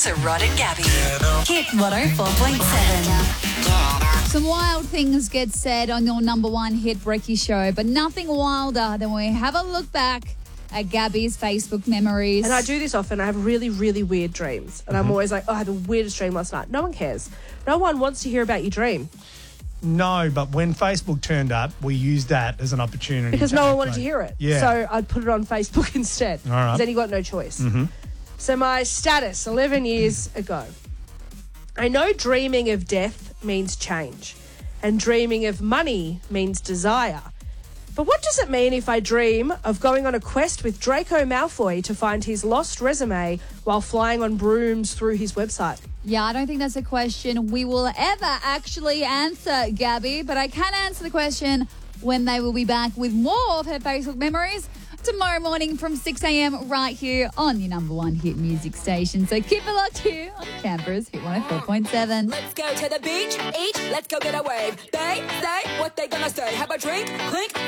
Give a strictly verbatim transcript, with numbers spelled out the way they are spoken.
to Rod and Gabby. Hit one oh four point seven. Some wild things get said on your number one hit Brekkie show, but nothing wilder than when we have a look back at Gabby's Facebook memories. And I do this often. I have really, really weird dreams. And I'm always like, oh, I had the weirdest dream last night. No one cares. No one wants to hear about your dream. No, but when Facebook turned up, we used that as an opportunity. Because to no one act wanted like- to hear it. Yeah. So I'd put it on Facebook instead. All right. 'Cause then you got no choice. Mm-hmm. So my status, eleven years ago. I know dreaming of death means change. And dreaming of money means desire. But what does it mean if I dream of going on a quest with Draco Malfoy to find his lost resume while flying on brooms through his website? Yeah, I don't think that's a question we will ever actually answer, Gabby, but I can answer the question when they will be back with more of her Facebook memories tomorrow morning from six a.m. right here on your number one hit music station. So keep it locked here on Canberra's Hit one oh four point seven. Let's go to the beach, eat, let's go get a wave. They say what they gonna say. Have a drink, clink.